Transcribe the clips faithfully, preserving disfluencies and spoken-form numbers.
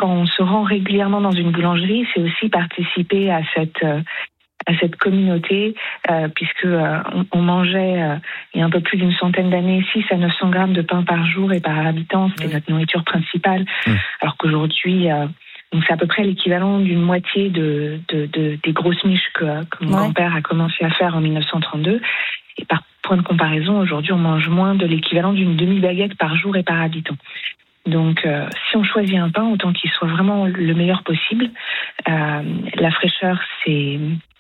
quand on se rend régulièrement dans une boulangerie, c'est aussi participer à cette euh, à cette communauté, euh, puisque euh, on, on mangeait euh, il y a un peu plus d'une centaine d'années six à neuf cents grammes de pain par jour et par habitant, c'était oui. notre nourriture principale, mmh. alors qu'aujourd'hui, euh, donc c'est à peu près l'équivalent d'une moitié de, de, de des grosses miches que, que mon ouais. grand-père a commencé à faire en dix-neuf cent trente-deux. Et par point de comparaison, aujourd'hui, on mange moins de l'équivalent d'une demi-baguette par jour et par habitant. Donc, euh, si on choisit un pain, autant qu'il soit vraiment le meilleur possible. Euh, la fraîcheur, c'est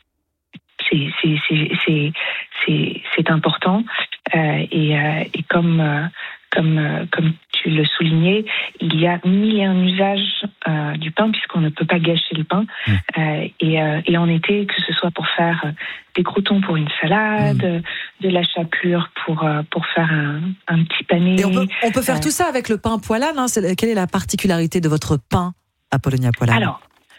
C'est, c'est, c'est, c'est, c'est, c'est important euh, et, euh, et comme, euh, comme, euh, comme tu le soulignais, il y a mille et un usages euh, du pain puisqu'on ne peut pas gâcher le pain mmh. euh, et, euh, et en été, que ce soit pour faire des croûtons pour une salade, mmh. de la chapelure pour, euh, pour faire un, un petit pané. Et on peut, on peut faire euh, tout ça avec le pain poilane, hein. C'est, quelle est la particularité de votre pain, Apollonia Poilane? Alors,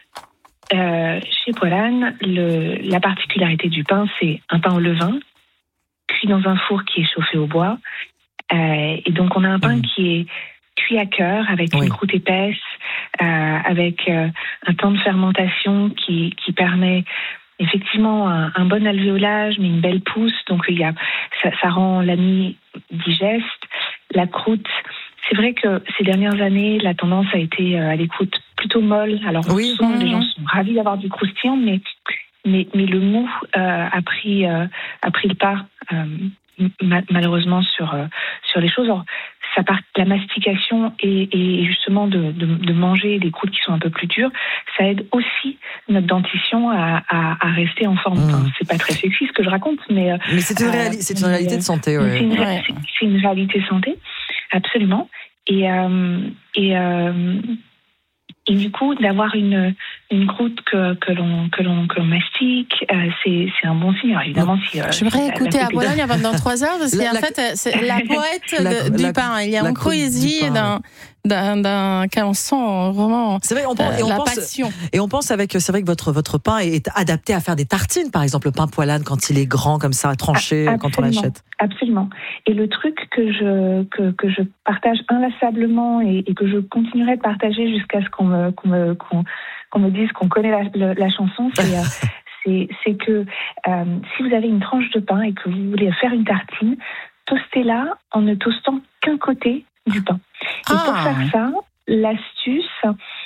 Euh, chez Poilane, le, la particularité du pain, c'est un pain au levain, cuit dans un four qui est chauffé au bois. Euh, et donc, on a un pain mmh. qui est cuit à cœur, avec oui. une croûte épaisse, euh, avec euh, un temps de fermentation qui, qui permet effectivement un, un bon alvéolage, mais une belle pousse. Donc, il y a, ça, ça rend la nuit digeste. La croûte, c'est vrai que ces dernières années, la tendance a été à l'écoute plutôt molle. Alors, oui. souvent, mmh. les gens sont ravis d'avoir du croustillant, mais, mais, mais le mou euh, a, pris, euh, a pris le pas, euh, ma- malheureusement, sur, euh, sur les choses. Alors, ça part de la mastication et, et justement de, de, de manger des croûtes qui sont un peu plus dures. Ça aide aussi notre dentition à, à, à rester en forme. Mmh. Enfin, c'est pas très sexy ce que je raconte, mais... Euh, mais c'est une, réali- c'est une réalité de santé, ouais. C'est une, ouais. c'est, c'est une réalité de santé, absolument. Et... Euh, et euh, Et du coup, d'avoir une une croûte que que l'on que l'on que l'on mastique, euh, c'est c'est un bon signe. Alors, évidemment, si euh, j'aimerais écouter Apollonia pendant trois heures parce qu'en fait, c'est la poète de, la, du la, pain. Il y a une poésie d'un d'un d'un qu'on sent vraiment. C'est vrai, on pense, euh, et on la pense, passion. Et on pense avec, c'est vrai que votre votre pain est adapté à faire des tartines, par exemple, le pain Poilane quand il est grand comme ça, tranché, absolument, quand on l'achète. Absolument. Et le truc que je que que je partage inlassablement et, et que je continuerai de partager jusqu'à ce qu'on me qu'on me qu'on, qu'on me dise qu'on connaît la, la, la chanson, c'est c'est c'est que euh, si vous avez une tranche de pain et que vous voulez faire une tartine, toastez-la en ne toastant qu'un côté du pain. Et ah. pour faire ça, l'astuce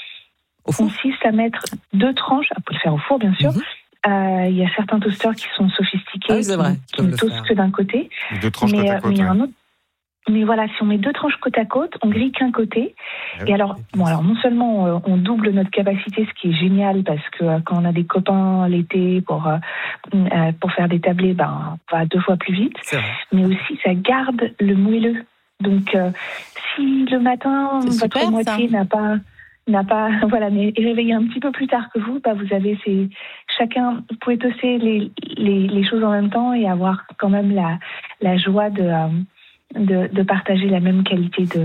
consiste à mettre deux tranches, on peut le faire au four bien sûr. Il mm-hmm. euh, y a certains toasters qui sont sophistiqués, ah, c'est qui, qui ne toastent que d'un côté. Deux tranches mais, côte à côte. Mais il y a ouais. un autre. Mais voilà, si on met deux tranches côte à côte, on grille qu'un côté. Ah oui. Et alors, bon, alors non seulement euh, on double notre capacité, ce qui est génial, parce que euh, quand on a des copains l'été pour euh, euh, pour faire des tablés, ben on va deux fois plus vite. Mais aussi, ça garde le moelleux. Donc, euh, si le matin c'est votre super, moitié ça. n'a pas n'a pas voilà, mais est réveillé un petit peu plus tard que vous, bah vous avez ces chacun, vous pouvez toaster les les les choses en même temps et avoir quand même la la joie de euh, De, de partager la même qualité de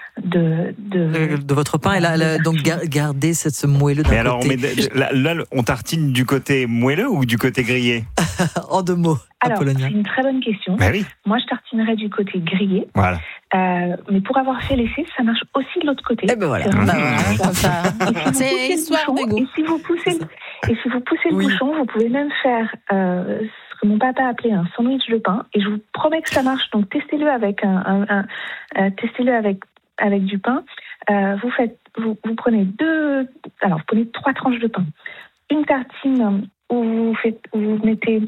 de de, de votre pain et là, là donc garder cette ce moelleux d'un mais alors côté. on met, là, là on tartine du côté moelleux ou du côté grillé? En deux mots. Alors Apollonia. c'est une très bonne question. Ben oui. Moi je tartinerais du côté grillé. Voilà. Euh, mais pour avoir fait l'essai, ça marche aussi de l'autre côté. Eh ben voilà. C'est, bah voilà. Comme ça. C'est histoire de goût. Et si vous poussez le, et si vous poussez le oui. bouchon, vous pouvez même faire euh, ce que mon papa appelait un sandwich de pain. Et je vous promets que ça marche. Donc testez-le avec un, un, un euh, testez-le avec avec du pain. Euh, vous faites, vous, vous prenez deux, alors vous prenez trois tranches de pain, une tartine où vous faites, où vous mettez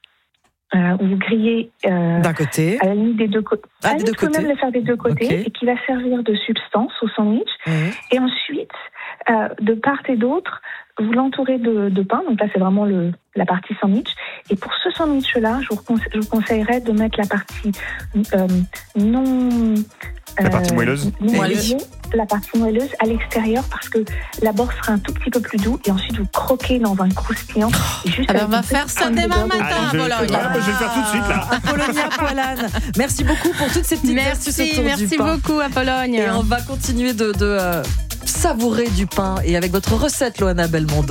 Euh, où vous grillez euh, d'un côté, à la limite des deux côtés. Ah, des deux vous pouvez côtés. même le faire des deux côtés, okay. Et qui va servir de substance au sandwich. Mmh. Et ensuite, euh, de part et d'autre, vous l'entourez de, de pain. Donc là, c'est vraiment le, la partie sandwich. Et pour ce sandwich-là, je vous, conse- je vous conseillerais de mettre la partie euh, non... La partie moelleuse, euh, moelleuse la partie moelleuse à l'extérieur parce que l'abord sera un tout petit peu plus doux et ensuite vous croquez dans un croustillant. Et juste ah ben on va faire ça demain matin, ah, je, Apollonia. Ah, je vais le faire tout de suite là. Apollonia Poilane. Merci beaucoup pour toutes ces petites merci, astuces autour merci du pain. Merci beaucoup Apollonia. Et on va continuer de, de euh, savourer du pain et avec votre recette, Loana Belmondo.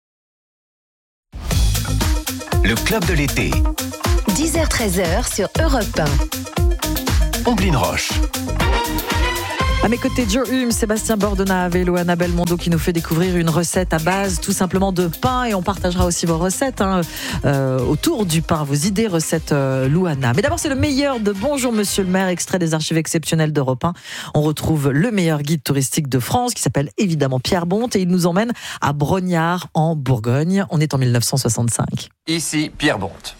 Le club de l'été. dix heures treize heures sur Europe un. Omblin Roche. À mes côtés, Joe Hume, Sébastien Bordenave et Loana Belmondo qui nous fait découvrir une recette à base tout simplement de pain, et on partagera aussi vos recettes hein, euh, autour du pain, vos idées recettes euh, Loana. Mais d'abord, c'est le meilleur de Bonjour Monsieur le maire, extrait des archives exceptionnelles d'Europe un. On retrouve le meilleur guide touristique de France qui s'appelle évidemment Pierre Bonte et il nous emmène à Brognard en Bourgogne. On est en mille neuf cent soixante-cinq. Ici Pierre Bonte.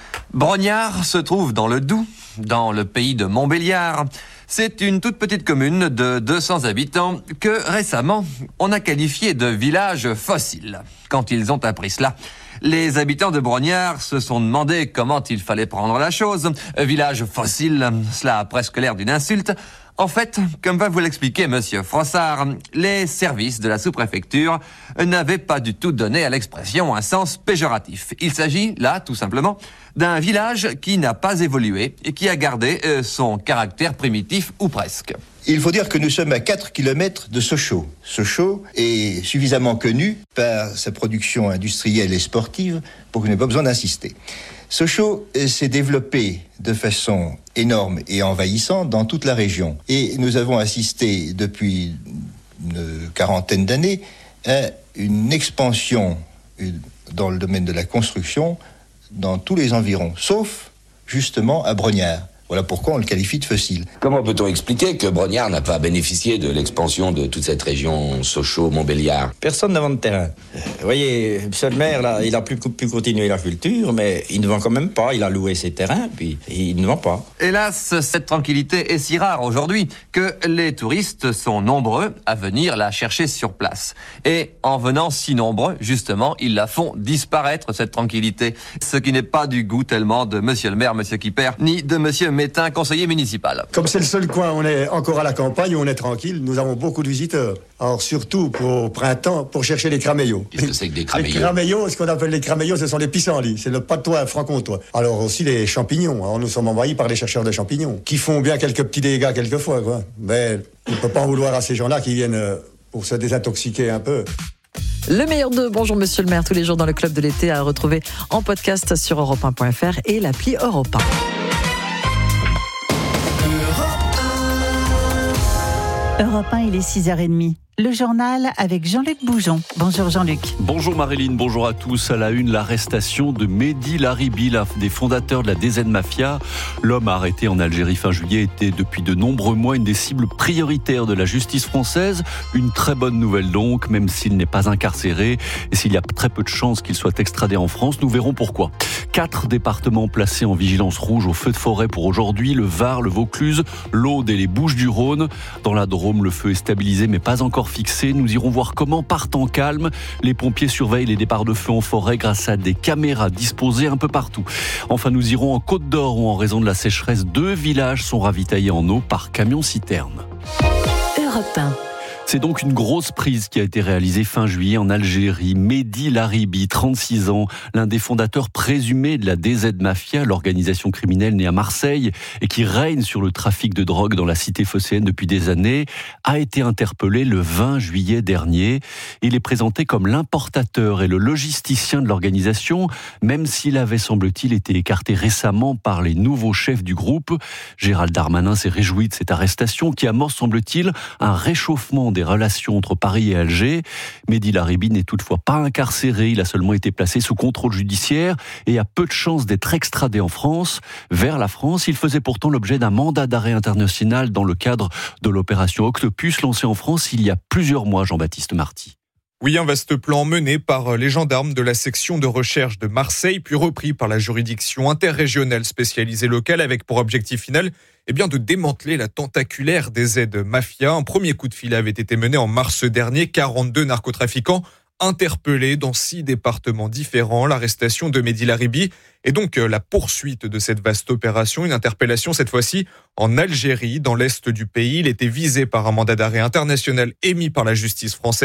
Brognard se trouve dans le Doubs, dans le pays de Montbéliard. C'est une toute petite commune de deux cents habitants que récemment on a qualifié de village fossile. Quand ils ont appris cela, les habitants de Brognard se sont demandé comment il fallait prendre la chose. Village fossile, cela a presque l'air d'une insulte. En fait, comme va vous l'expliquer Monsieur Frossard, les services de la sous-préfecture n'avaient pas du tout donné à l'expression un sens péjoratif. Il s'agit, là, tout simplement, d'un village qui n'a pas évolué et qui a gardé euh, son caractère primitif, ou presque. Il faut dire que nous sommes à quatre kilomètres de Sochaux. Sochaux est suffisamment connu par sa production industrielle et sportive pour qu'il n'ait pas besoin d'insister. Sochaux s'est développé de façon énorme et envahissante dans toute la région. Et nous avons assisté depuis une quarantaine d'années à une expansion dans le domaine de la construction dans tous les environs, sauf justement à Brognard. Voilà pourquoi on le qualifie de fossile. Comment peut-on expliquer que Brognard n'a pas bénéficié de l'expansion de toute cette région Sochaux-Montbéliard ? Personne ne vend de terrain. Vous voyez, monsieur le maire, là, il a pu, pu continuer la culture, mais il ne vend quand même pas. Il a loué ses terrains, puis il ne vend pas. Hélas, cette tranquillité est si rare aujourd'hui que les touristes sont nombreux à venir la chercher sur place. Et en venant si nombreux, justement, ils la font disparaître, cette tranquillité. Ce qui n'est pas du goût tellement de monsieur le maire, monsieur Kipper, ni de monsieur Métain, conseiller municipal. Comme c'est le seul coin où on est encore à la campagne, où on est tranquille, nous avons beaucoup de visiteurs. Alors surtout pour au printemps, pour chercher les crameillots. Qu'est-ce que c'est que des crameillots ? Les crameillots, ce qu'on appelle les crameillots, ce sont les pissenlits. C'est le patois franc-comtois. Alors aussi les champignons. Alors nous sommes envahis par les chercheurs de champignons, qui font bien quelques petits dégâts quelquefois, quoi. Mais on ne peut pas en vouloir à ces gens-là qui viennent pour se désintoxiquer un peu. Le meilleur de Bonjour Monsieur le maire, tous les jours dans le Club de l'été, à retrouver en podcast sur europe un point f r et l'appli Europe un. Europe un, il est six heures trente. Le journal avec Jean-Luc Boujon. Bonjour Jean-Luc. Bonjour Marilyn, bonjour à tous. À la une, l'arrestation de Mehdi Laribi, l'un des fondateurs de la D Z Mafia. L'homme arrêté en Algérie fin juillet était depuis de nombreux mois une des cibles prioritaires de la justice française. Une très bonne nouvelle donc, même s'il n'est pas incarcéré et s'il y a très peu de chances qu'il soit extradé en France. Nous verrons pourquoi. Quatre départements placés en vigilance rouge au feu de forêt pour aujourd'hui. Le Var, le Vaucluse, l'Aude et les Bouches-du-Rhône. Dans la Drôme, le feu est stabilisé mais pas encore fixé. Nous irons voir comment, par temps calme, les pompiers surveillent les départs de feu en forêt grâce à des caméras disposées un peu partout. Enfin, nous irons en Côte d'Or où, en raison de la sécheresse, deux villages sont ravitaillés en eau par camion-citerne. Europe un. C'est donc une grosse prise qui a été réalisée fin juillet en Algérie. Mehdi Laribi, trente-six ans, l'un des fondateurs présumés de la D Z Mafia, l'organisation criminelle née à Marseille et qui règne sur le trafic de drogue dans la cité phocéenne depuis des années, a été interpellé le vingt juillet dernier. Il est présenté comme l'importateur et le logisticien de l'organisation, même s'il avait, semble-t-il, été écarté récemment par les nouveaux chefs du groupe. Gérald Darmanin s'est réjoui de cette arrestation qui amorce, semble-t-il, un réchauffement des relations entre Paris et Alger. Mehdi Laribi n'est toutefois pas incarcéré, il a seulement été placé sous contrôle judiciaire et a peu de chances d'être extradé en France. Vers la France, il faisait pourtant l'objet d'un mandat d'arrêt international dans le cadre de l'opération Octopus lancée en France il y a plusieurs mois, Jean-Baptiste Marty. Oui, un vaste plan mené par les gendarmes de la section de recherche de Marseille, puis repris par la juridiction interrégionale spécialisée locale avec pour objectif final eh bien, de démanteler la tentaculaire D Z Mafia. Un premier coup de filet avait été mené en mars dernier. quarante-deux narcotrafiquants interpellés dans six départements différents. L'arrestation de Mehdi Laribi et donc la poursuite de cette vaste opération. Une interpellation cette fois-ci en Algérie, dans l'est du pays. Il était visé par un mandat d'arrêt international émis par la justice française.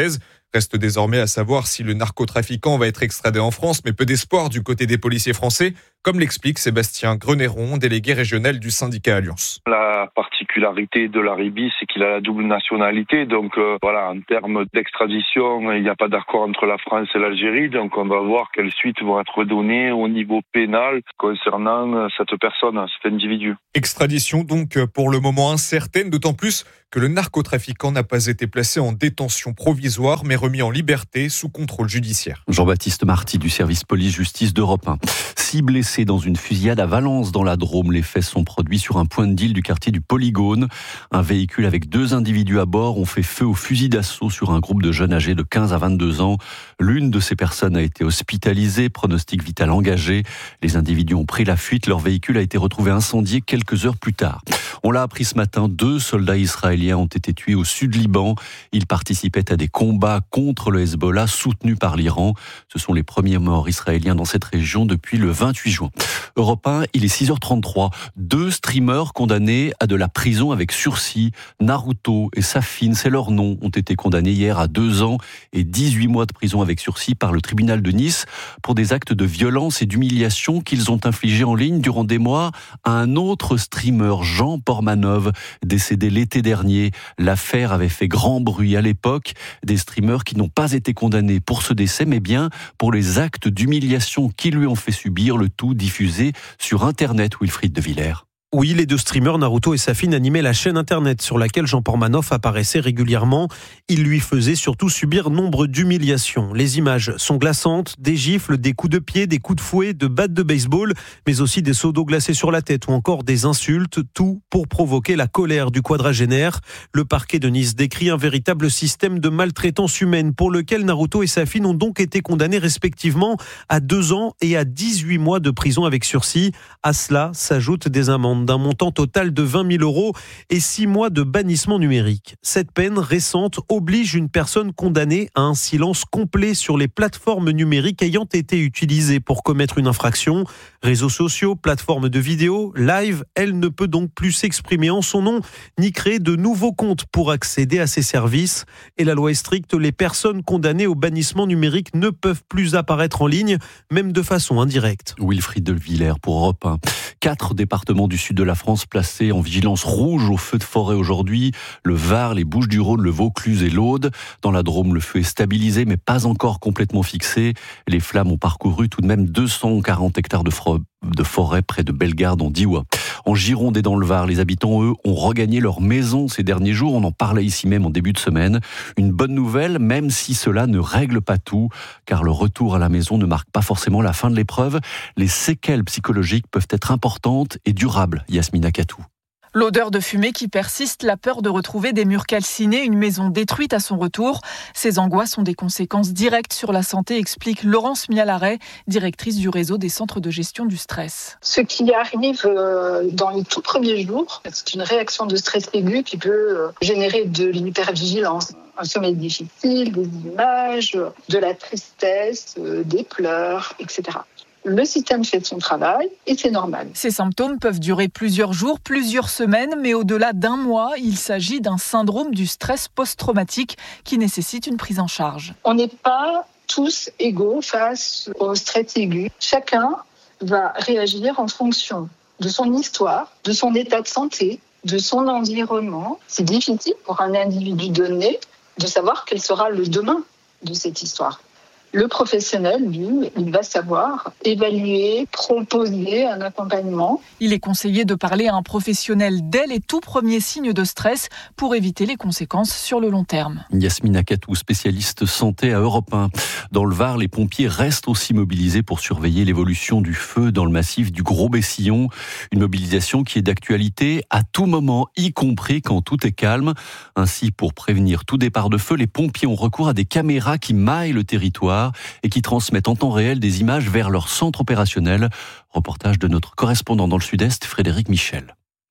Reste désormais à savoir si le narcotrafiquant va être extradé en France, mais peu d'espoir du côté des policiers français, comme l'explique Sébastien Grenéron, délégué régional du syndicat Alliance. La particularité de la Libye, c'est qu'il a la double nationalité, donc euh, voilà, en termes d'extradition, il n'y a pas d'accord entre la France et l'Algérie, donc on va voir quelles suites vont être données au niveau pénal concernant cette personne, cet individu. Extradition donc pour le moment incertaine, d'autant plus que le narcotrafiquant n'a pas été placé en détention provisoire, mais remis en liberté sous contrôle judiciaire. Jean-Baptiste Marty du service police-justice d'Europe un. Six blessés dans une fusillade à Valence dans la Drôme. Les faits sont produits sur un point de deal du quartier du Polygone. Un véhicule avec deux individus à bord ont fait feu au fusil d'assaut sur un groupe de jeunes âgés de quinze à vingt-deux ans. L'une de ces personnes a été hospitalisée, pronostic vital engagé. Les individus ont pris la fuite. Leur véhicule a été retrouvé incendié quelques heures plus tard. On l'a appris ce matin, deux soldats israéliens ont été tués au sud Liban. Ils participaient à des combats contre le Hezbollah soutenus par l'Iran. Ce sont les premiers morts israéliens dans cette région depuis le vingt-huit juin. Europe un, il est six heures trente-trois. Deux streamers condamnés à de la prison avec sursis. Naruto et Safin, c'est leur nom, ont été condamnés hier à deux ans et dix-huit mois de prison avec sursis par le tribunal de Nice pour des actes de violence et d'humiliation qu'ils ont infligés en ligne durant des mois à un autre streamer, Jean Pormanov, décédé l'été dernier. L'affaire avait fait grand bruit à l'époque. Des streamers qui n'ont pas été condamnés pour ce décès, mais bien pour les actes d'humiliation qui lui ont fait subir, le tout diffusé sur Internet. Wilfried de Villers. Oui, les deux streamers Naruto et Safin animaient la chaîne internet sur laquelle Jean Pormanov apparaissait régulièrement. Il lui faisait surtout subir nombre d'humiliations. Les images sont glaçantes, des gifles, des coups de pied, des coups de fouet, de battes de baseball, mais aussi des seaux d'eau glacée sur la tête ou encore des insultes, tout pour provoquer la colère du quadragénaire. Le parquet de Nice décrit un véritable système de maltraitance humaine pour lequel Naruto et Safin ont donc été condamnés respectivement à deux ans et à dix-huit mois de prison avec sursis. À cela s'ajoutent des amendes d'un montant total de vingt mille euros et six mois de bannissement numérique. Cette peine récente oblige une personne condamnée à un silence complet sur les plateformes numériques ayant été utilisées pour commettre une infraction. Réseaux sociaux, plateformes de vidéos, live, elle ne peut donc plus s'exprimer en son nom ni créer de nouveaux comptes pour accéder à ces services. Et la loi est stricte, les personnes condamnées au bannissement numérique ne peuvent plus apparaître en ligne, même de façon indirecte. Wilfried de Villers pour Europe un. Quatre départements du sud de la France placés en vigilance rouge au feu de forêt aujourd'hui. Le Var, les Bouches-du-Rhône, le Vaucluse et l'Aude. Dans la Drôme, le feu est stabilisé mais pas encore complètement fixé. Les flammes ont parcouru tout de même deux cent quarante hectares de, fro- de forêt près de Bellegarde en Diois. En Gironde et dans le Var, les habitants, eux, ont regagné leur maison ces derniers jours. On en parlait ici même en début de semaine. Une bonne nouvelle, même si cela ne règle pas tout, car le retour à la maison ne marque pas forcément la fin de l'épreuve. Les séquelles psychologiques peuvent être importantes et durables. Yasmina Katou. L'odeur de fumée qui persiste, la peur de retrouver des murs calcinés, une maison détruite à son retour. Ces angoisses ont des conséquences directes sur la santé, explique Laurence Mialaret, directrice du réseau des centres de gestion du stress. Ce qui arrive dans les tout premiers jours, c'est une réaction de stress aigu qui peut générer de l'hypervigilance. Un sommeil difficile, des images, de la tristesse, des pleurs, et cetera. Le système fait son travail et c'est normal. Ces symptômes peuvent durer plusieurs jours, plusieurs semaines, mais au-delà d'un mois, il s'agit d'un syndrome du stress post-traumatique qui nécessite une prise en charge. On n'est pas tous égaux face au stress aigu. Chacun va réagir en fonction de son histoire, de son état de santé, de son environnement. C'est difficile pour un individu donné de savoir quel sera le demain de cette histoire. Le professionnel, lui, il va savoir évaluer, proposer un accompagnement. Il est conseillé de parler à un professionnel dès les tout premiers signes de stress pour éviter les conséquences sur le long terme. Yasmina Katou, spécialiste santé à Europe un. Dans le Var, les pompiers restent aussi mobilisés pour surveiller l'évolution du feu dans le massif du Gros-Bessillon. Une mobilisation qui est d'actualité à tout moment, y compris quand tout est calme. Ainsi, pour prévenir tout départ de feu, les pompiers ont recours à des caméras qui maillent le territoire et qui transmettent en temps réel des images vers leur centre opérationnel. Reportage de notre correspondant dans le Sud-Est, Frédéric Michel.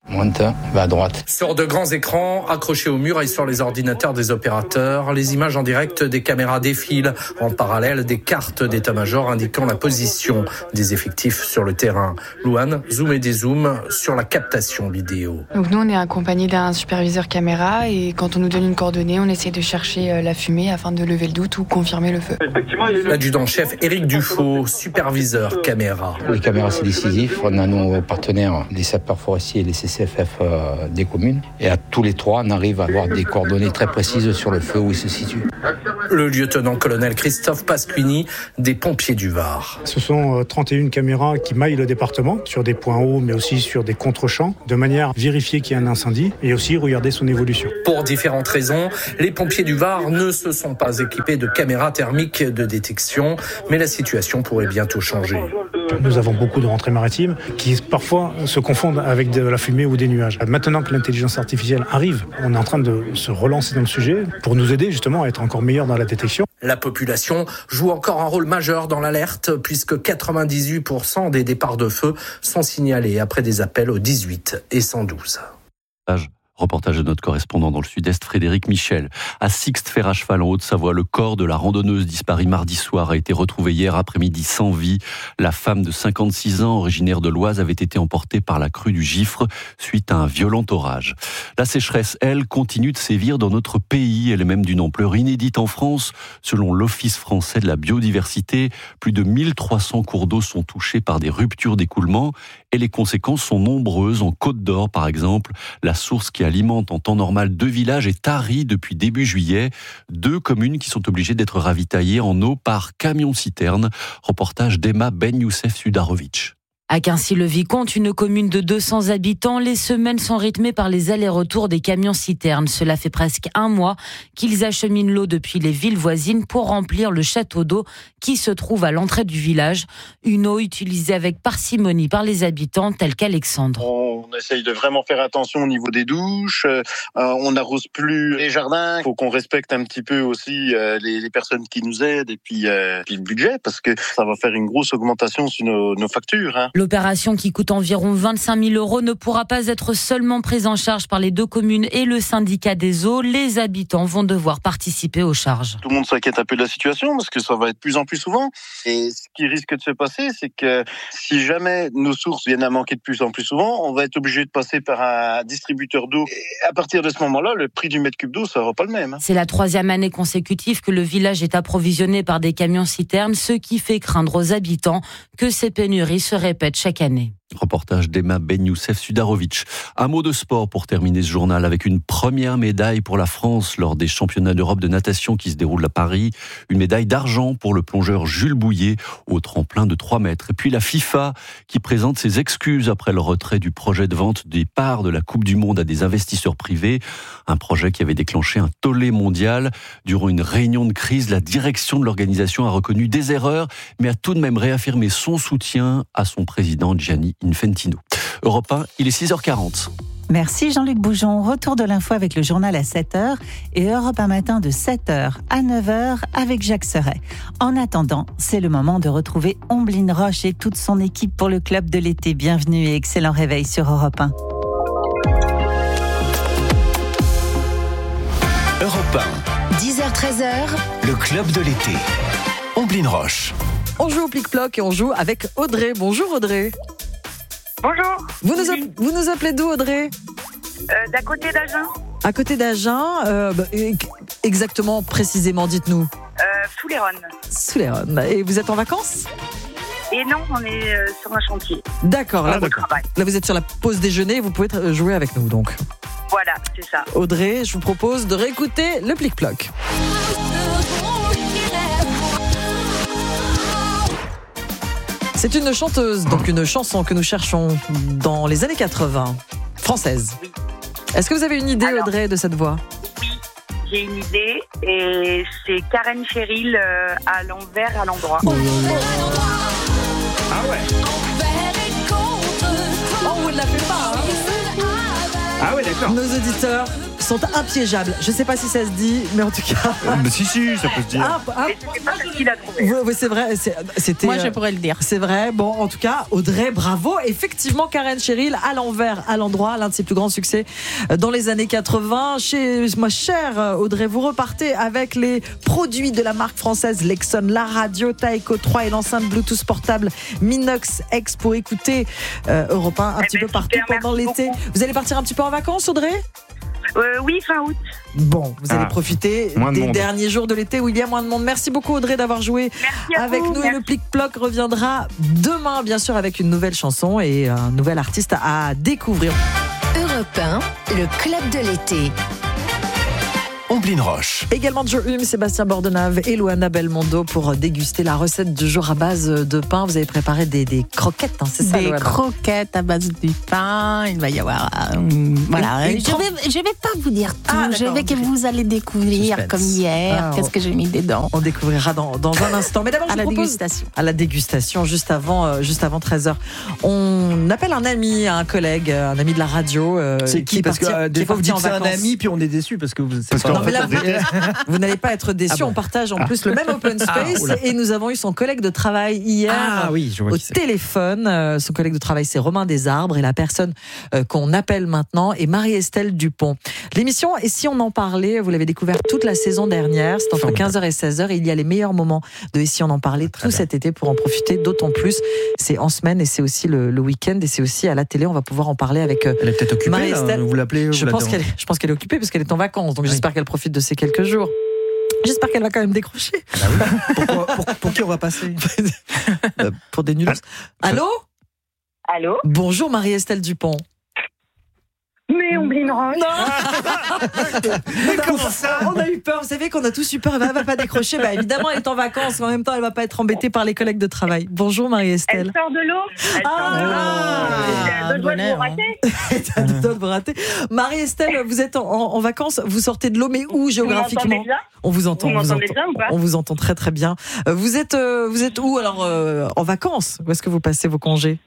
Lointain, va à droite. Sur de grands écrans accrochés au mur et sur les ordinateurs des opérateurs, les images en direct des caméras défilent. En parallèle, des cartes d'état-major indiquant la position des effectifs sur le terrain. Louane zoom et dézoom sur la captation vidéo. Donc nous, on est accompagné d'un superviseur caméra et quand on nous donne une coordonnée, on essaie de chercher la fumée afin de lever le doute ou confirmer le feu. L'adjudant-chef Éric Dufaux, superviseur caméra. Les caméras, c'est décisif. On a nos partenaires, les sapeurs forestiers et les C C F F euh, des communes. Et à tous les trois, on arrive à avoir des coordonnées très précises sur le feu où il se situe. Le lieutenant-colonel Christophe Pasquini, des pompiers du Var. Ce sont trente et une caméras qui maillent le département, sur des points hauts, mais aussi sur des contre-champs, de manière à vérifier qu'il y a un incendie et aussi regarder son évolution. Pour différentes raisons, les pompiers du Var ne se sont pas équipés de caméras thermiques de détection, mais la situation pourrait bientôt changer. Nous avons beaucoup de rentrées maritimes qui parfois se confondent avec de la fumée ou des nuages. Maintenant que l'intelligence artificielle arrive, on est en train de se relancer dans le sujet pour nous aider justement à être encore meilleurs dans la détection. La population joue encore un rôle majeur dans l'alerte puisque quatre-vingt-dix-huit pour cent des départs de feu sont signalés après des appels au dix-huit et cent douze. Reportage de notre correspondant dans le sud-est, Frédéric Michel. À Sixte-Fer-à-Cheval, en Haute-Savoie, le corps de la randonneuse disparue mardi soir a été retrouvé hier après-midi sans vie. La femme de cinquante-six ans, originaire de l'Oise, avait été emportée par la crue du Gifre suite à un violent orage. La sécheresse, elle, continue de sévir dans notre pays. Elle est même d'une ampleur inédite en France. Selon l'Office français de la biodiversité, plus de mille trois cents cours d'eau sont touchés par des ruptures d'écoulement et les conséquences sont nombreuses. En Côte d'Or, par exemple, la source qui alimente en temps normal deux villages est tarie depuis début juillet. Deux communes qui sont obligées d'être ravitaillées en eau par camion-citerne. Reportage d'Emma Ben Youssef Sudarovic. À Quincy-le-Vicomte, une commune de deux cents habitants, les semaines sont rythmées par les allers-retours des camions-citernes. Cela fait presque un mois qu'ils acheminent l'eau depuis les villes voisines pour remplir le château d'eau qui se trouve à l'entrée du village. Une eau utilisée avec parcimonie par les habitants, tels qu'Alexandre. On essaye de vraiment faire attention au niveau des douches. Euh, on n'arrose plus les jardins. Il faut qu'on respecte un petit peu aussi euh, les, les personnes qui nous aident et puis, euh, puis le budget parce que ça va faire une grosse augmentation sur nos, nos factures. Hein. L'opération qui coûte environ vingt-cinq mille euros ne pourra pas être seulement prise en charge par les deux communes et le syndicat des eaux. Les habitants vont devoir participer aux charges. Tout le monde s'inquiète un peu de la situation parce que ça va être de plus en plus souvent. Et ce qui risque de se passer, c'est que si jamais nos sources viennent à manquer de plus en plus souvent, on va être obligé de passer par un distributeur d'eau. Et à partir de ce moment-là, le prix du mètre cube d'eau, ça sera pas le même. Hein. C'est la troisième année consécutive que le village est approvisionné par des camions-citernes, ce qui fait craindre aux habitants que ces pénuries se répètent chaque année. Reportage d'Emma Ben Youssef Sudarovic. Un mot de sport pour terminer ce journal avec une première médaille pour la France lors des championnats d'Europe de natation qui se déroulent à Paris. Une médaille d'argent pour le plongeur Jules Bouillet au tremplin de trois mètres. Et puis la FIFA qui présente ses excuses après le retrait du projet de vente des parts de la Coupe du Monde à des investisseurs privés. Un projet qui avait déclenché un tollé mondial. Durant une réunion de crise, la direction de l'organisation a reconnu des erreurs, mais a tout de même réaffirmé son soutien à son président Gianni Infantino. Europe un, il est six heures quarante. Merci Jean-Luc Boujon. Retour de l'info avec le journal à sept heures et Europe un matin de sept heures à neuf heures avec Jacques Serret. En attendant, c'est le moment de retrouver Omblin Roche et toute son équipe pour le club de l'été. Bienvenue et excellent réveil sur Europe un. Europe un. dix heures treize heures. Le club de l'été. Omblin Roche. On joue au plic-ploc et on joue avec Audrey. Bonjour Audrey. Bonjour. Vous nous, app- vous nous appelez d'où Audrey ? euh, D'à côté d'Agen. À côté d'Agen, euh, bah, exactement, précisément, dites-nous. Euh, sous les Rhônes. Sous les Rhônes. Et vous êtes en vacances ? Et non, on est euh, sur un chantier. D'accord, ah, là, d'accord. là vous êtes sur la pause déjeuner, vous pouvez t- jouer avec nous donc. Voilà, c'est ça. Audrey, je vous propose de réécouter le plic-ploc. C'est une chanteuse, donc une chanson que nous cherchons dans les années quatre-vingts, française. Oui. Est-ce que vous avez une idée, Alors, Audrey, de cette voix ? Oui, j'ai une idée, et c'est Karen Cheryl euh, à l'envers, à l'endroit. Oh, ah ouais. Oh, vous ne la faites pas, hein ? Ah ouais, d'accord. Nos auditeurs sont impiégeables. Je sais pas si ça se dit, mais en tout cas. Mais si, si, ça peut se dire. Ah, ah. C'est pas facile à trouver. Oui, oui, c'est vrai. c'est- C'était, Moi, je euh, pourrais le dire. C'est vrai. Bon, en tout cas, Audrey, bravo. Effectivement, Karen Cheryl, à l'envers, à l'endroit, l'un de ses plus grands succès dans les années quatre-vingts. Chez ma chère Audrey, vous repartez avec les produits de la marque française Lexon, la radio Taeko trois et l'enceinte Bluetooth portable Minox X pour écouter euh, Europe un un petit peu partout pendant l'été. Vous allez partir un petit peu en vacances, Audrey ? Euh, oui, fin août. Bon, vous allez Ah, profiter moins de des monde. derniers jours de l'été où il y a moins de monde. Merci beaucoup Audrey d'avoir joué à avec vous, nous. Et merci. le Plic-Ploc reviendra demain, bien sûr, avec une nouvelle chanson et un nouvel artiste à découvrir. Europe un, le club de l'été. Omblin Roche. Également Joe Hume, Sébastien Bordenave et Luana Belmondo pour déguster la recette du jour à base de pain. Vous avez préparé des, des croquettes, hein, c'est ça, Des Luana ? croquettes à base de pain. Il va y avoir. euh, voilà. Une Je cro- vais, je vais pas vous dire tout. Ah, je d'accord, vais que ok. vous allez découvrir Suspense. comme hier. Ah, Qu'est-ce on- que j'ai mis dedans. On découvrira dans, dans un instant. Mais d'abord, À je la vous propose dégustation. à la dégustation juste avant, euh, juste avant treize heures. On appelle un ami, un collègue, euh, un ami de la radio. euh, C'est qui, est Parce que parti- euh, qui des est fois vous parti dites en c'est un vacances. ami, puis on est déçu parce que vous. c'est Parce pas- qu'en Non, mais fait, là, on déteste. vous n'allez pas être déçu. Ah bon. On partage en plus le même open Ah, space oula. et nous avons eu son collègue de travail hier Ah oui, je vois au qui c'est. téléphone. Euh, Son collègue de travail, c'est Romain Desarbres et la personne euh, qu'on appelle maintenant est Marie-Estelle Dupont. L'émission, et si on en parlait, vous l'avez découvert toute la saison dernière, c'est entre Formidable. quinze heures et seize heures et il y a les meilleurs moments de Et si on en parlait tout cet été pour en profiter, d'autant plus. C'est en semaine et c'est aussi le, le week-end et c'est aussi à la télé. On va pouvoir en parler avec euh, Elle est peut-être occupée. Là, Marie-Estelle. vous l'appelez. Je vous pense, la- qu'elle, je pense qu'elle est occupée parce qu'elle est en vacances, donc j'espère qu'elle profite de ces quelques jours. J'espère qu'elle va quand même décrocher. Pourquoi- pour, pour qui on va passer Euh, pour des nuls. Allô Allô ? Bonjour Marie-Estelle Dupont. Mais Omblin Roche. Mais comment ça On a eu peur, vous savez qu'on a tous eu peur, elle va, va pas décrocher. Bah évidemment, elle est en vacances, mais en même temps, elle va pas être embêtée par les collègues de travail. Bonjour Marie-Estelle. Elle sort de l'eau. Elle sort de Ah, l'eau. Elle a deux doigts de vous rater. T'as le dos de vous rater. Marie-Estelle, vous êtes en, en- en vacances, vous sortez de l'eau, mais où géographiquement m'entendez bien On vous entend. Vous on vous m'entendez entend. bien ou pas On vous entend très très bien. Euh, Vous êtes, euh, vous êtes où alors euh, en vacances Où est-ce que vous passez vos congés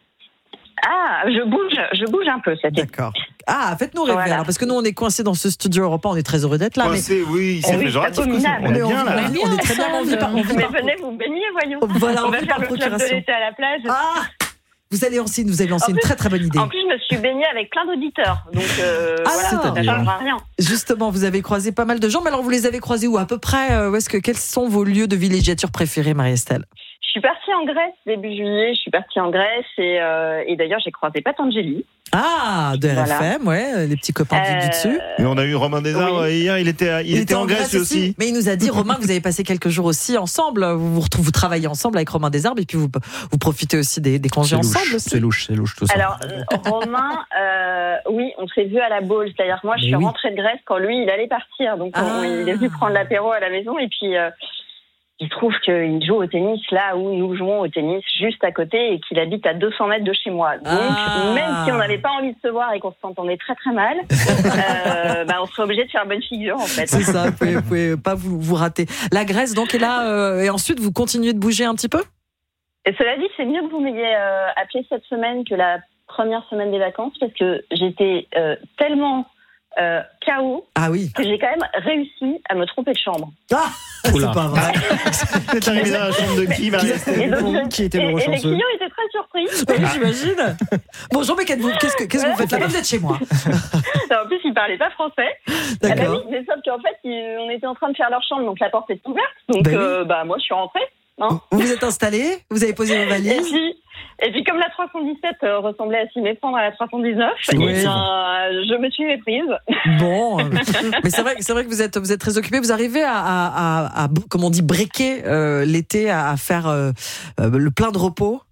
Ah, je bouge, je bouge un peu cette été. D'accord. Ah, faites-nous rêver Voilà. alors, parce que nous on est coincés dans ce studio européen, on est très heureux d'être là. Oh, mais c'est- oui, c'est oui, péjoratif. c'est abominable. On est bien on, là. on- on est très bien, on vit par, on vit Mais par- venez vous baigner, voyons. Voilà, on on va vit faire par le club de procuration. l'été à la plage. Ah, vous allez lancer, vous allez lancer En une plus- très très bonne idée. En plus, je me suis baignée avec plein d'auditeurs. Donc, euh, Ah, voilà, ça ne c'est-à-dire changera rien. Justement, vous avez croisé pas mal de gens, mais alors vous les avez croisés où à peu près euh, où est-ce que, quels sont vos lieux de villégiature préférés, Marie-Estelle? Je suis partie en Grèce début juillet. Je suis partie en Grèce et, euh, et d'ailleurs, j'ai croisé Patangeli. Ah, de R F M, ouais, les petits copains du- du dessus. Et on a eu Romain Desarbres hier, il était, il était en Grèce lui aussi. Mais il nous a dit, Romain, que vous avez passé quelques jours aussi ensemble. Vous vous, retrouvez, vous travaillez ensemble avec Romain Desarbres et puis vous, vous profitez aussi des, des congés C'est louche, ensemble aussi. c'est louche, c'est louche tout ça. Alors, euh, Romain, euh, oui, on s'est vu à la Baule. C'est-à-dire que moi, je Mais suis oui. rentrée de Grèce quand lui, il allait partir. Donc, on- Ah. il est venu prendre l'apéro à la maison et puis... euh, il trouve qu'il joue au tennis là où nous jouons au tennis, juste à côté, et qu'il habite à deux cents mètres de chez moi. Donc, Ah. même si on n'avait pas envie de se voir et qu'on s'entendait très très mal, euh, bah, on serait obligé de faire bonne figure, en fait. C'est ça, vous pouvez, vous pouvez pas vous, vous rater. La Grèce, donc, est là, euh, et ensuite, vous continuez de bouger un petit peu? Et cela dit, c'est mieux que vous m'ayez euh, appelé cette semaine que la première semaine des vacances, parce que j'étais euh, tellement euh, K O Ah oui. que j'ai quand même réussi à me tromper de chambre. Ah, c'est pas vrai. T'es arrivé dans la chambre de qui, Et Marie-Estelle donc, je- Qui était et- le et les rechanceux clients étaient très surpris. Oui, j'imagine. Bonjour, mais qu'est-ce que, qu'est-ce que, qu'est-ce que vous faites là? Vous êtes chez moi. En plus, ils parlaient pas français. D'accord. Ah bah oui, mais sauf qu'en fait, ils- on était en train de faire leur chambre, donc la porte est ouverte. Donc, Bah oui. euh, bah, moi, je suis rentrée. Hein. Vous vous êtes installé, vous avez posé vos Et valises. puis, et puis, comme la trois cent dix-sept euh, ressemblait à s'y méprendre à la trois cent dix-neuf, C'est eh vrai. bien, euh, je me suis méprise. Bon, euh, mais c'est vrai, c'est vrai que vous êtes, vous êtes très occupé. Vous arrivez à, à, à, à comme on dit, breaker euh, l'été, à, à faire euh, euh, le plein de repos.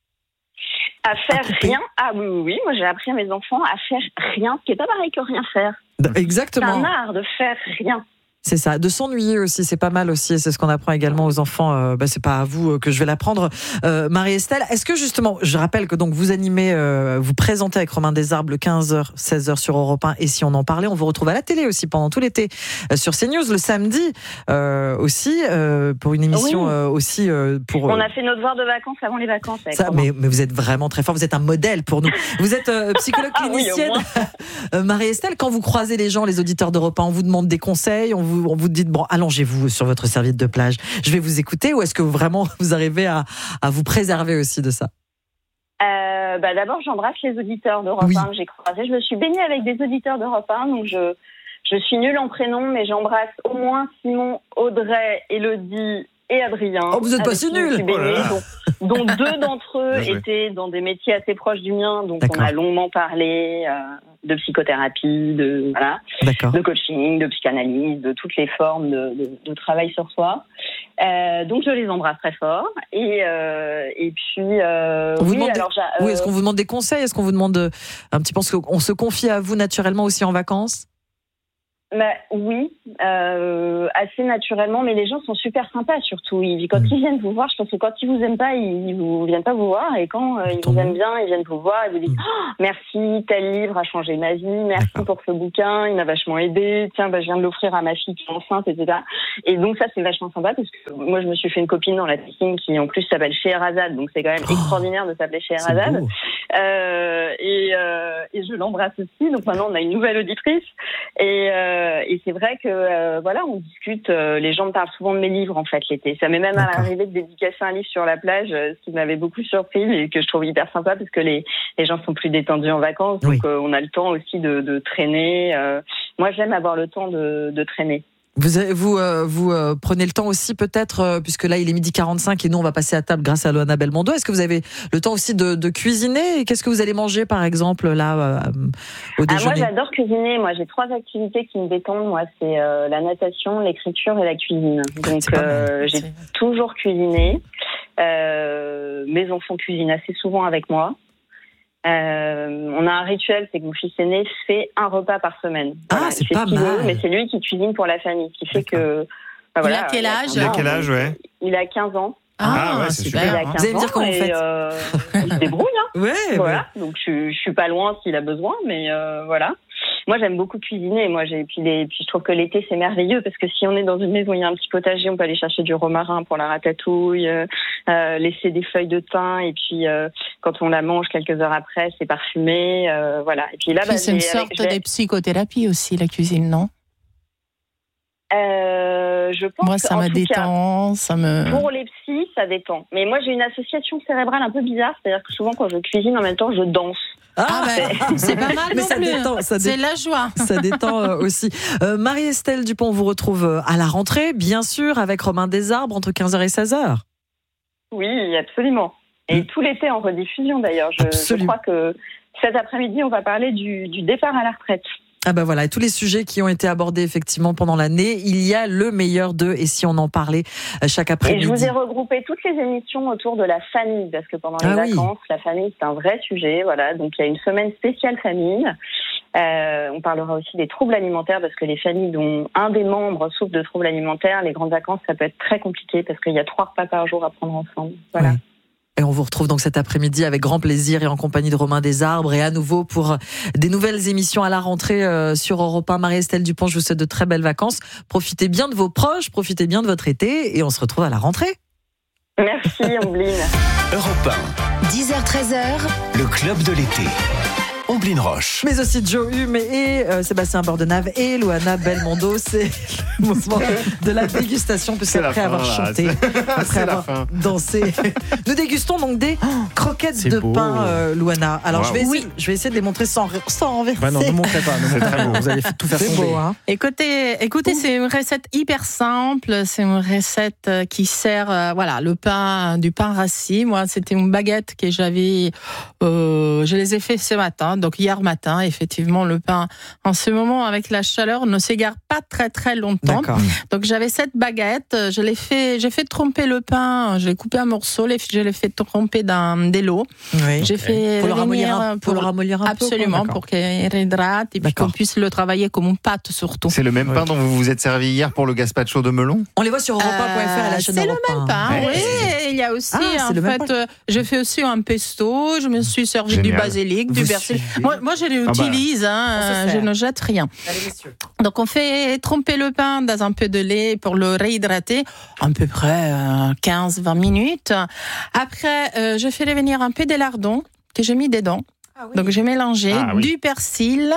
À faire rien. Ah oui, oui, oui. Moi, j'ai appris à mes enfants à faire rien, ce qui n'est pas pareil que rien faire. Exactement. C'est un art de faire rien. C'est ça, de s'ennuyer aussi, c'est pas mal aussi, et c'est ce qu'on apprend également aux enfants. Euh, bah, c'est pas à vous euh, que je vais l'apprendre, euh, Marie-Estelle. Est-ce que justement, je rappelle que donc vous animez, euh, vous présentez avec Romain Desarbes le quinze heures, seize heures sur Europe un, et si on en parlait, on vous retrouve à la télé aussi pendant tout l'été euh, sur CNews le samedi euh, aussi euh, pour une émission oui. euh, aussi euh, pour. On a fait nos devoirs de vacances avant les vacances. Avec ça, mais, mais vous êtes vraiment très fort, vous êtes un modèle pour nous. Vous êtes euh, psychologue clinicienne, ah, oui, Marie-Estelle. Quand vous croisez les gens, les auditeurs d'Europe un, on vous demande des conseils, on vous on vous dit bon, allongez-vous sur votre serviette de plage, je vais vous écouter, ou est-ce que vraiment vous arrivez à, à vous préserver aussi de ça? euh, bah D'abord, j'embrasse les auditeurs d'Europe oui. un que j'ai croisés. Je me suis baignée avec des auditeurs d'Europe un, donc je, je suis nulle en prénom, mais j'embrasse au moins Simon, Audrey, Élodie et Adrien. Oh, vous êtes pas si nuls oh dont, dont deux d'entre eux étaient dans des métiers assez proches du mien, donc D'accord. on a longuement parlé euh, de psychothérapie, de, voilà, de coaching, de psychanalyse, de toutes les formes de, de, de travail sur soi. Euh, donc je les embrasse très fort. Et, euh, et puis, euh, oui, demande alors, des... euh... oui, est-ce qu'on vous demande des conseils? Est-ce qu'on vous demande de... un petit peu, on se confie à vous naturellement aussi en vacances? Bah, oui, euh, assez naturellement, mais les gens sont super sympas surtout. Ils, quand mmh. ils viennent vous voir, je pense que quand ils vous aiment pas, ils, ils vous viennent pas vous voir, et quand euh, ils vous aiment bien, ils viennent vous voir et vous disent mmh. oh, merci, tel livre a changé ma vie, merci D'accord. pour ce bouquin, il m'a vachement aidé. Tiens, bah, je viens de l'offrir à ma fille qui est enceinte, et cetera. Et donc ça, c'est vachement sympa parce que moi, je me suis fait une copine dans la piscine qui en plus s'appelle Scheherazade, donc c'est quand même oh, extraordinaire de s'appeler Scheherazade. Euh, et, euh, et je l'embrasse aussi. Donc maintenant, on a une nouvelle auditrice et euh, Et c'est vrai que euh, voilà, on discute. Euh, les gens me parlent souvent de mes livres en fait l'été. Ça m'est même D'accord. arrivé de dédicacer un livre sur la plage, euh, ce qui m'avait beaucoup surpris et que je trouve hyper sympa parce que les les gens sont plus détendus en vacances, oui. donc euh, on a le temps aussi de, de traîner. Euh, moi, j'aime avoir le temps de, de traîner. Vous, vous, euh, vous euh, prenez le temps aussi peut-être, euh, puisque là il est midi quarante-cinq et nous on va passer à table grâce à Loana Belmondo. Est-ce que vous avez le temps aussi de, de cuisiner? Et qu'est-ce que vous allez manger par exemple là euh, au déjeuner? Ah, moi j'adore cuisiner. Moi j'ai trois activités qui me détendent. Moi c'est euh, la natation, l'écriture et la cuisine. Donc euh, j'ai toujours cuisiné. Euh, mes enfants cuisinent assez souvent avec moi. Euh, on a un rituel, c'est que mon fils aîné fait un repas par semaine. Ah, voilà, c'est pas mal. Veut, mais c'est lui qui cuisine pour la famille, ce qui fait que. Bah, voilà, il a quel âge? Il a quel âge, ouais. Il a quinze ans. Ah, ah ouais, c'est super. Il a quinze Vous allez me dire comment et, vous faites. Euh, il se débrouille, hein. Ouais. Voilà. Ouais. Donc je, je suis pas loin s'il a besoin, mais euh, voilà. Moi, j'aime beaucoup cuisiner. Moi, j'ai puis, les, puis je trouve que l'été c'est merveilleux parce que si on est dans une maison, il y a un petit potager, on peut aller chercher du romarin pour la ratatouille, euh, euh, laisser des feuilles de thym et puis euh, quand on la mange quelques heures après, c'est parfumé, euh, voilà. Et puis là, puis bah, c'est une sorte avec, de psychothérapie aussi, la cuisine, non? Euh, je pense moi, ça me détend, cas, ça me. Pour les psys, ça détend. Mais moi, j'ai une association cérébrale un peu bizarre, c'est-à-dire que souvent, quand je cuisine, en même temps, je danse. Ah, ah ben, c'est pas mal mais non ça plus. Détend, ça c'est dé... la joie. Ça détend euh, aussi. Euh, Marie-Estelle Dupont, on vous retrouve à la rentrée, bien sûr, avec Romain Desarbes entre quinze heures et seize heures. Oui, absolument. Et mmh. tout l'été en rediffusion d'ailleurs. Je, je crois que cet après-midi, on va parler du, du départ à la retraite. Ah ben voilà, et tous les sujets qui ont été abordés effectivement pendant l'année, il y a le meilleur d'eux, et si on en parlait chaque après-midi. Et je vous ai regroupé toutes les émissions autour de la famille, parce que pendant les ah vacances, oui. la famille c'est un vrai sujet, voilà. Donc il y a une semaine spéciale famille. Euh, on parlera aussi des troubles alimentaires, parce que les familles dont un des membres souffre de troubles alimentaires, les grandes vacances, ça peut être très compliqué, parce qu'il y a trois repas par jour à prendre ensemble. Voilà. Oui. Et on vous retrouve donc cet après-midi avec grand plaisir et en compagnie de Romain Desarbes et à nouveau pour des nouvelles émissions à la rentrée euh, sur Europe un. Marie-Estelle Dupont, je vous souhaite de très belles vacances. Profitez bien de vos proches, profitez bien de votre été et on se retrouve à la rentrée. Merci Ombline. Europe un. dix heures treize heures. Le club de l'été. Omblin Roche. Mais aussi Joe Hume et euh, Sébastien Bordenave et Loana Belmondo. C'est le moment de la dégustation, puisque après avoir là, chanté, c'est... après c'est avoir dansé, nous dégustons donc des croquettes c'est de beau. pain, euh, Loana. Alors wow. je, vais essayer, oui. je vais essayer de les montrer sans, sans renverser. Bah non, ne montrez pas, ne montrez pas. Vous allez tout faire c'est tomber. Beau, hein. Écoutez, écoutez c'est une recette hyper simple. C'est une recette qui sert, euh, voilà, le pain, du pain rassis. Moi, c'était une baguette que j'avais, euh, je les ai fait ce matin. pain. Donc hier matin, effectivement, le pain, en ce moment, avec la chaleur, ne s'égare pas très très longtemps. D'accord. Donc j'avais cette baguette, je l'ai fait, j'ai fait tremper le pain, j'ai coupé un morceau, je l'ai fait tremper dans de l'eau. Oui. J'ai fait pour le venir, ramollir un, pour le ramollir un absolument, peu. pour qu'il réhydrate et puis qu'on puisse le travailler comme une pâte surtout. C'est le même pain dont vous vous êtes servi hier pour le gazpacho de melon? On les voit sur Europe un point F R et la chaîne C'est le Europe un. même pain, Ouais. oui. Et il y a aussi, Ah, en le même fait, pain. euh, j'ai fait aussi un pesto, je me suis servi Génial. du basilic, du Vous persil. suivez. Moi, moi, je l'utilise, On hein, sait euh, je faire. ne jette rien. Allez, messieurs. Donc on fait tremper le pain dans un peu de lait pour le réhydrater, à peu près euh, quinze à vingt minutes. Après, euh, je fais revenir un peu de lardons que j'ai mis dedans. Ah oui. Donc j'ai mélangé Ah oui. du persil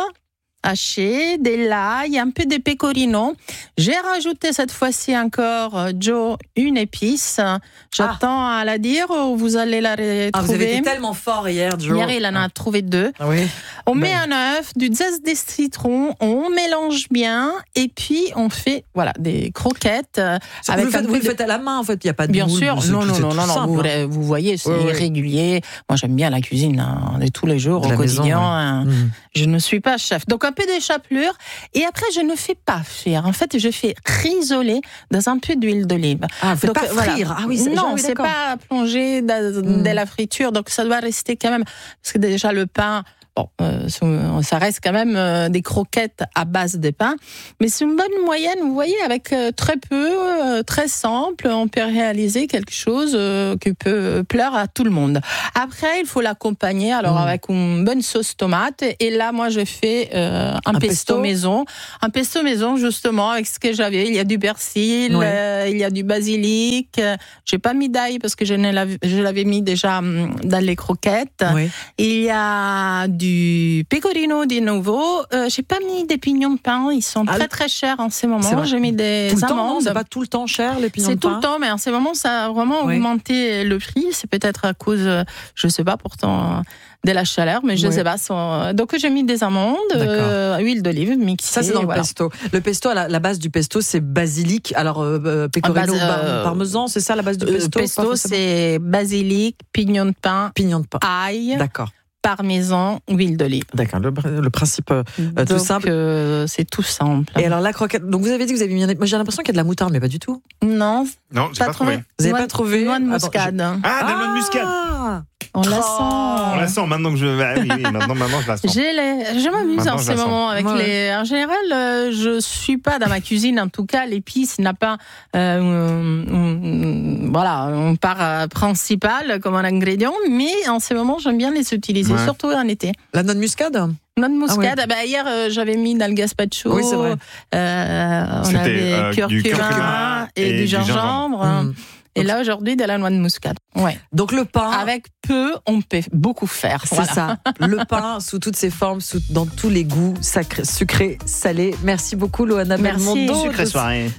haché, de l'ail, un peu de pecorino. J'ai rajouté cette fois-ci encore, euh, Joe, une épice. J'attends à la dire ou vous allez la retrouver. Ah, vous avez été tellement fort hier, Joe. Hier, il en a trouvé deux. Ah oui. On Ben. met un œuf, du zeste de citron, on mélange bien et puis on fait voilà des croquettes euh, Vous, avec le faites, un vous peu le de- faites à la main, en fait. Il n'y a pas de Bien moule, sûr, c'est non, tout- non, c'est non, tout non, non, simple, vous, hein. vous voyez, c'est Ouais, ouais. régulier. Moi, j'aime bien la cuisine hein, de tous les jours, De au la maison, quotidien. ouais. hein. Mmh. Je ne suis pas chef. Donc, un peu d'échapelure. Et après, je ne fais pas frire. En fait, je fais risoler dans un peu d'huile d'olive. Ah, vous faites Donc, pas voilà. frire. Ah oui, c'est non, ah oui, c'est d'accord. pas plongé dans, Mm. dans la friture. Donc, ça doit rester quand même. Parce que déjà, le pain, bon, euh, ça reste quand même euh, des croquettes à base de pain. Mais c'est une bonne moyenne, vous voyez, avec euh, très peu, euh, très simple, on peut réaliser quelque chose euh, qui peut plaire à tout le monde. Après, il faut l'accompagner alors Mm. avec une bonne sauce tomate. Et là, moi, je fais euh, un, Un pesto, pesto maison. Un pesto maison, justement, avec ce que j'avais. Il y a du persil, Ouais. euh, il y a du basilic. Euh, J'ai pas mis d'ail parce que je, ne l'avais- je l'avais mis déjà hum, dans les croquettes. Oui. Il y a du pecorino de nouveau. Euh, j'ai pas mis des pignons de pain. Ils sont Ah, très très chers en ce c'est moment. vrai. J'ai mis des Tout le temps, non, amandes. c'est pas tout le temps cher, les pignons C'est de tout pain. le temps, mais en ce moment, ça a vraiment Oui. augmenté le prix. C'est peut-être à cause, euh, je sais pas, pourtant, euh, de la chaleur, mais je Oui. sais pas. sont- Donc, j'ai mis des amandes, euh, huile d'olive mixée. Ça, c'est dans le voilà. pesto. Le pesto, à la, la base du pesto, c'est basilic. Alors, euh, euh, pecorino, À base, bar- euh, parmesan, c'est ça la base du Euh, pesto? pesto, Pas forcément. c'est basilic, pignon de pain, Pignon de pain. ail, D'accord. parmesan, huile d'olive. D'accord. Le, le principe euh, euh, tout Donc, simple. euh, c'est tout simple. Et alors, la croquette. Donc, vous avez dit que vous avez mis. Moi, j'ai l'impression qu'il y a de la moutarde, mais pas du tout. Non, Non, j'ai pas trouvé. Vous n'avez Noix- pas trouvé? Noix de Attends, muscade. Ah, de la noix de muscade. Ah On la Oh. On sent. la sent maintenant que je. Ah oui, oui, maintenant, maintenant je la sens. J'ai les- Je m'amuse Maintenant, en je ce la sens. moment avec Ouais. les. En général, euh, je suis pas dans ma cuisine. En tout cas, l'épice n'a pas euh, un- un- voilà un part euh, principal comme un ingrédient. Mais en ce moment, j'aime bien les utiliser, Ouais. surtout en été. La noix de muscade? Noix de muscade. Ah Ah bah, hier, euh, j'avais mis dans le gazpacho. Oui, c'est vrai. Euh, on C'était, avait euh, du curcuma curcuma et, et du du gingembre. Mmh. Et là, aujourd'hui, de la noix de muscade. Ouais. Donc, le pain. Avec peu, on peut beaucoup faire. C'est Voilà. ça. Le pain sous toutes ses formes, sous, dans tous les goûts, sacré, sucré, salé. Merci beaucoup, Loana Merci. Belmondo. Sucrée soirée.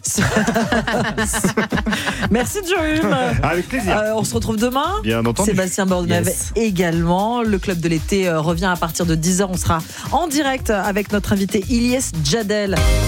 Merci, Jorum. Avec plaisir. Euh, on se retrouve demain. Bien entendu. Sébastien Bordenave Yes. également. Le club de l'été euh, revient à partir de dix heures. On sera en direct avec notre invité Ilyes Djadel.